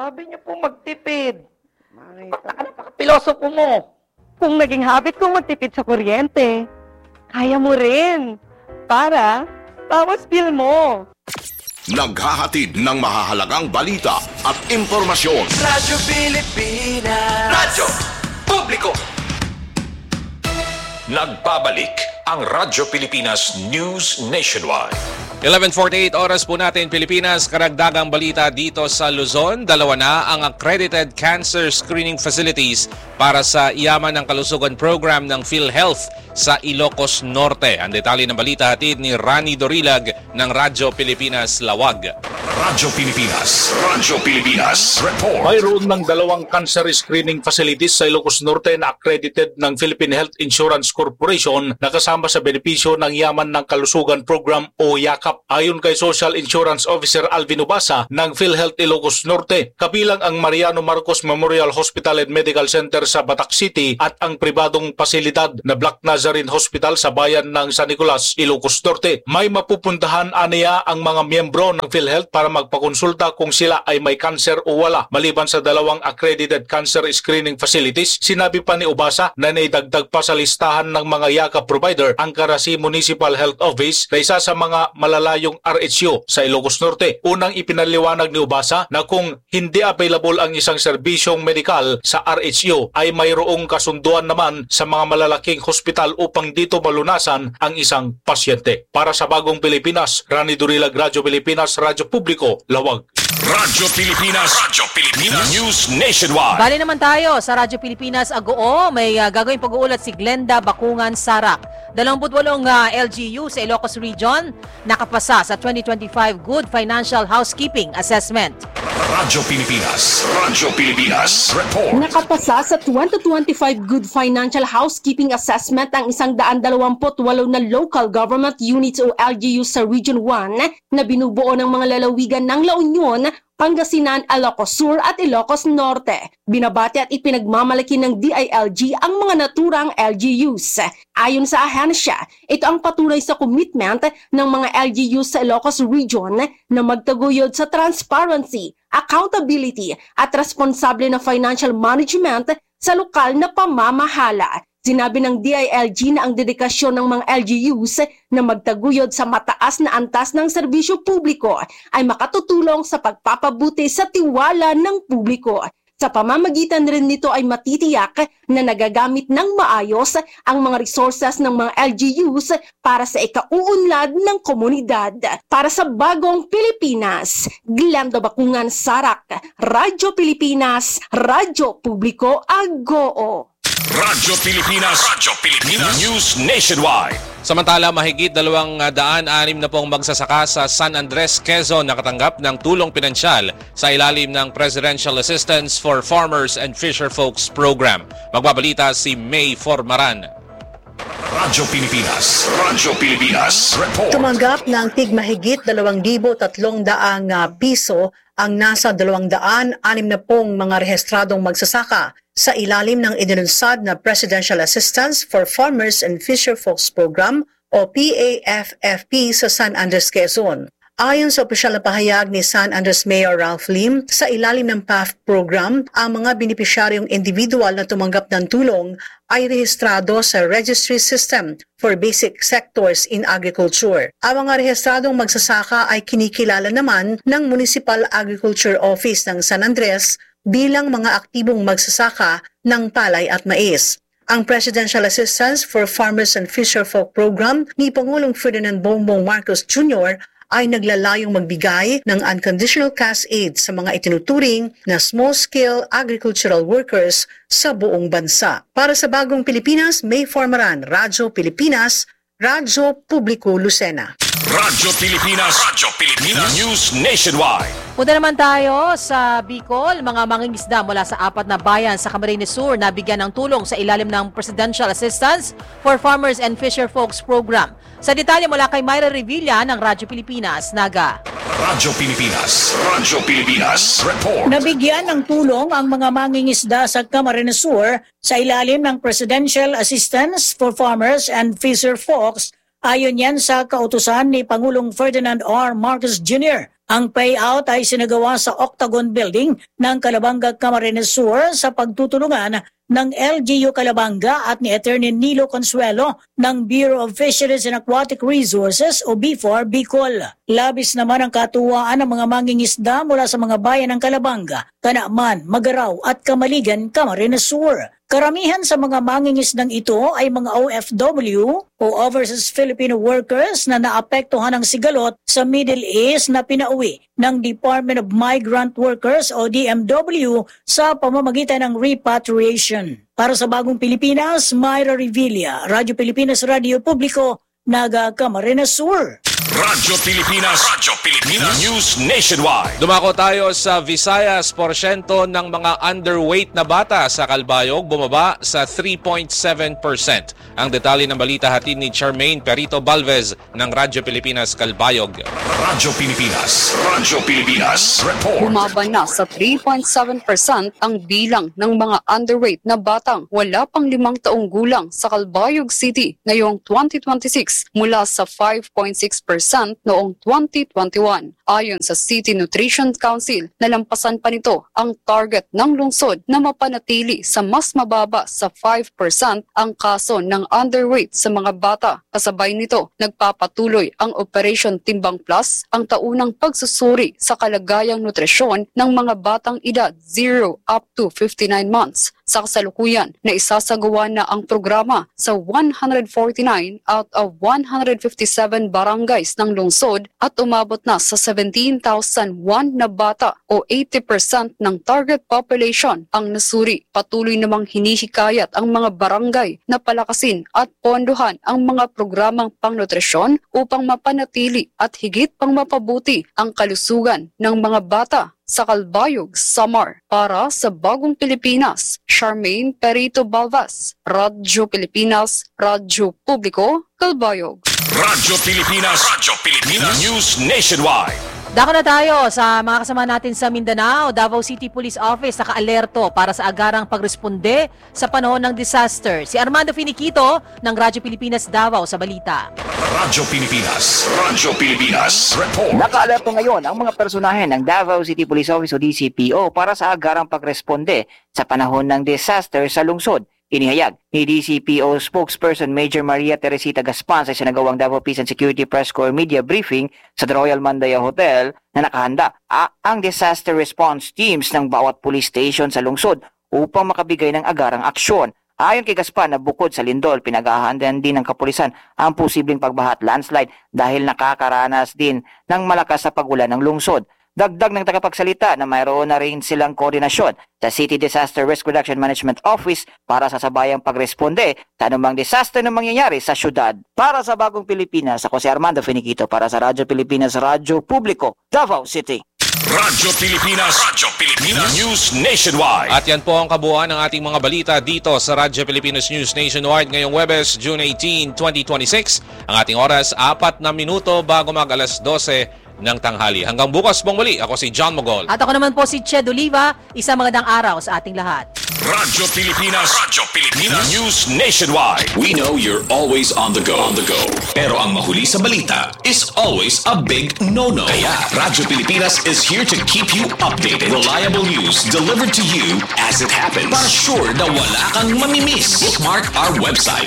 Sabi niyo po magtipid. Napaka-pilosopo mo. Kung naging habit kong magtipid sa kuryente, kaya mo rin. Para, bawas bill mo. Naghahatid ng mahahalagang balita at impormasyon. Radyo Pilipinas. Radyo Publiko. Nagbabalik ang Radyo Pilipinas News Nationwide. 11:48 oras po natin Pilipinas. Karagdagang balita dito sa Luzon. Dalawa na ang accredited cancer screening facilities para sa Yaman ng Kalusugan Program ng PhilHealth sa Ilocos Norte. Ang detalye ng balita hatid ni Rani Dorilag ng Radyo Pilipinas Lawag. Radyo Pilipinas. Radyo Pilipinas. Report. Mayroon ng dalawang cancer screening facilities sa Ilocos Norte na accredited ng Philippine Health Insurance Corporation na kasama sa benepisyo ng Yaman ng Kalusugan Program o YAKAP. Ayon kay Social Insurance Officer Alvin Ubasa ng PhilHealth Ilocos Norte, kabilang ang Mariano Marcos Memorial Hospital and Medical Center sa Batac City at ang pribadong pasilidad na Black Nazarene Hospital sa bayan ng San Nicolas, Ilocos Norte. May mapupuntahan aniya ang mga miyembro ng PhilHealth para magpakonsulta kung sila ay may cancer o wala. Maliban sa dalawang accredited cancer screening facilities, sinabi pa ni Ubasa na naidagdag pa sa listahan ng mga YAKAP provider ang Karasi Municipal Health Office na isa sa mga malalayong RHU sa Ilocos Norte. Unang ipinaliwanag ni Ubasa na kung hindi available ang isang serbisyong medikal sa RHU ay mayroong kasunduan naman sa mga malalaking hospital upang dito malunasan ang isang pasyente. Para sa Bagong Pilipinas, Rani Dorilag, Radyo Pilipinas, Radyo Publiko, Lawag. Radyo Pilipinas. Radyo Pilipinas News Nationwide. Bali naman tayo sa Radyo Pilipinas Agoo. May gagawing pag-uulat si Glenda Bakungan Sarak. 28 LGU sa Ilocos Region nakapasa sa 2025 Good Financial Housekeeping Assessment. Radyo Pilipinas. Radyo Pilipinas. Report. Nakapasa sa 2025 Good Financial Housekeeping Assessment ang 128 na local government units o LGU sa Region 1 na binubuo ng mga lalawigan ng La Union, Pangasinan, Ilocos Sur at Ilocos Norte. Binabati at ipinagmamalaki ng DILG ang mga naturang LGUs. Ayon sa ahensya, ito ang patunay sa commitment ng mga LGUs sa Ilocos Region na magtaguyod sa transparency, accountability at responsable na financial management sa lokal na pamamahala. Sinabi ng DILG na ang dedikasyon ng mga LGUs na magtaguyod sa mataas na antas ng serbisyo publiko ay makatutulong sa pagpapabuti sa tiwala ng publiko. Sa pamamagitan rin nito ay matitiyak na nagagamit ng maayos ang mga resources ng mga LGUs para sa ikauunlad ng komunidad. Para sa Bagong Pilipinas, Glenda Bakungan Sarak, Radyo Pilipinas, Radyo Publiko, Agoo. Radyo Pilipinas. Radyo Pilipinas News Nationwide. Samantala, mahigit 260 na pong magsasaka sa San Andres, Quezon nakatanggap ng tulong pinansyal sa ilalim ng Presidential Assistance for Farmers and Fisherfolks Program. Magbabalita si May Formaran. Radyo Pilipinas. Radyo Pilipinas. Report. Tumanggap ng tigmahigit 2,300 piso ang nasa 260 mga rehistradong magsasaka sa ilalim ng inilunsad na Presidential Assistance for Farmers and Fisherfolks Program o PAFFP sa San Andres, Quezon. Ayon sa opisyal na pahayag ni San Andres Mayor Ralph Lim, sa ilalim ng PAF program, ang mga benepisyaryong individual na tumanggap ng tulong ay rehistrado sa Registry System for Basic Sectors in Agriculture. Ang mga rehistradong magsasaka ay kinikilala naman ng Municipal Agriculture Office ng San Andres bilang mga aktibong magsasaka ng palay at mais. Ang Presidential Assistance for Farmers and Fisherfolk Program ni Pangulong Ferdinand Bongbong Marcos Jr. ay naglalayong magbigay ng unconditional cash aid sa mga itinuturing na small-scale agricultural workers sa buong bansa. Para sa Bagong Pilipinas, May Formaran, Radyo Pilipinas, Radyo Publiko, Lucena. Radyo Pilipinas. Radyo Pilipinas News Nationwide. Punta naman tayo sa Bicol. Mga mangingisda mula sa 4 na bayan sa Camarines Sur na bigyan ng tulong sa ilalim ng Presidential Assistance for Farmers and Fisherfolks Program. Sa detalye mula kay Myra Revilla ng Radyo Pilipinas, Naga. Radyo Pilipinas. Radyo Pilipinas. Report. Nabigyan ng tulong ang mga mangingisda sa Camarines Sur sa ilalim ng Presidential Assistance for Farmers and Fisherfolks. Ayon yan sa kautusan ni Pangulong Ferdinand R. Marcos Jr. Ang payout ay sinagawa sa Octagon Building ng Calabanga Camarines Sur sa pagtutulungan ng LGU Calabanga at ni Attorney Nilo Consuelo ng Bureau of Fisheries and Aquatic Resources o BFOR Bicol. Labis naman ang katuwaan ng mga mangingisda mula sa mga bayan ng Calabanga, Canaaman, Magaraw at Camaligan, Camarines Sur. Karamihan sa mga mangingisdang ito ay mga OFW o Overseas Filipino Workers na naapektuhan ng sigalot sa Middle East na pinauwi ng Department of Migrant Workers o DMW sa pamamagitan ng repatriation. Para sa Bagong Pilipinas, Myra Revilla, Radyo Pilipinas, Radio Publiko, Naga, Camarines Sur. Radyo Pilipinas. News Nationwide. Dumako tayo sa Visayas. Porsyento ng mga underweight na bata sa Calbayog bumaba sa 3.7%. Ang detalye ng balita hatid ni Charmaine Perito Balvez ng Radyo Pilipinas Calbayog. Radyo Pilipinas. Report. Bumaba na sa 3.7% ang bilang ng mga underweight na batang wala pang 5 taong gulang sa Calbayog City ngayong 2026 mula sa 5.6% noong 2021. Ayon sa City Nutrition Council, nalampasan pa nito ang target ng lungsod na mapanatili sa mas mababa sa 5% ang kaso ng underweight sa mga bata. Kasabay nito, nagpapatuloy ang Operation Timbang Plus, ang taunang pagsusuri sa kalagayang nutrisyon ng mga batang edad 0 up to 59 months. Sa kasalukuyan na isasagawa na ang programa sa 149 out of 157 barangays ng lungsod at umabot na sa 17,001 na bata o 80% ng target population ang nasuri. Patuloy namang hinihikayat ang mga barangay na palakasin at pondohan ang mga programang pangnutrisyon upang mapanatili at higit pang mapabuti ang kalusugan ng mga bata sa Calbayog, Samar. Para sa Bagong Pilipinas, Charmaine Perito Balvas, Radyo Pilipinas, Radyo Publiko, Calbayog. Radyo Pilipinas. News Nationwide. Dako na tayo sa mga kasama natin sa Mindanao. Davao City Police Office naka-alerto para sa agarang pagresponde sa panahon ng disaster. Si Armando Finiquito ng Radyo Pilipinas Davao sa balita. Radyo Pilipinas. Report. Naka-alerto ngayon ang mga personahe ng Davao City Police Office o DCPO para sa agarang pagresponde sa panahon ng disaster sa lungsod. Inihayag ni DCPO spokesperson Major Maria Teresita Gaspan sa isinagawang Davao Peace and Security Press Corps media briefing sa The Royal Mandaya Hotel na nakahanda ang disaster response teams ng bawat police station sa lungsod upang makabigay ng agarang aksyon. Ayon kay Gaspan na bukod sa lindol, pinag-ahandaan din ng kapulisan ang posibleng pagbaha at landslide dahil nakakaranas din ng malakas na pagulan ng lungsod. Dagdag ng tagapagsalita na mayroon na rin silang koordinasyon sa City Disaster Risk Reduction Management Office para sa sabayang pagresponde sa anumang disaster na mangyayari sa syudad. Para sa Bagong Pilipinas, ako si Armando Finiquito para sa Radyo Pilipinas, Radyo Publiko, Davao City. Radyo Pilipinas. News Nationwide. At yan po ang kabuuan ng ating mga balita dito sa Radyo Pilipinas News Nationwide ngayong Huwebes, June 18, 2026. Ang ating oras, 4 na minuto bago mag alas 12 ng tanghali. Hanggang bukas pong muli, ako si John Mogol. At ako naman po si Ched Oliva. Isang magandang araw sa ating lahat. Radyo Pilipinas. News Nationwide. We know you're always on the go. Pero ang mahuli sa balita is always a big no-no. Kaya Radyo Pilipinas is here to keep you updated. Reliable news delivered to you as it happens. Para sure na wala kang mamimiss. Bookmark our website.